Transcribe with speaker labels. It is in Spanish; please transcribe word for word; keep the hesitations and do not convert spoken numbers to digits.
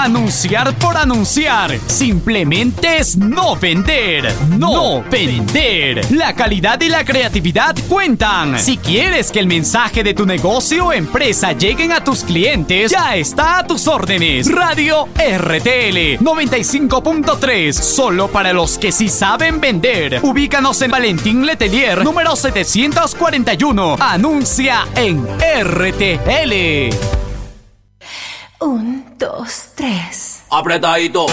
Speaker 1: Anunciar por anunciar simplemente es no vender. No vender. La calidad y la creatividad cuentan. Si quieres que el mensaje de tu negocio o empresa lleguen a tus clientes, ya está a tus órdenes. Radio R T L noventa y cinco punto tres, solo para los que sí saben vender. Ubícanos en Valentín Letelier, número setecientos cuarenta y uno. Anuncia en R T L.
Speaker 2: Un, dos, tres.
Speaker 3: Apretadito.